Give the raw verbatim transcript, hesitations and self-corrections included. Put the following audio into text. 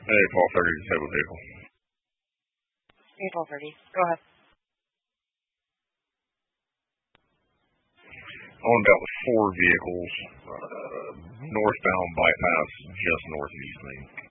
Hey, twelve thirty disabled vehicle. Hey, twelve thirty. Go ahead. On about with four vehicles, uh, northbound bypass just north of East Main.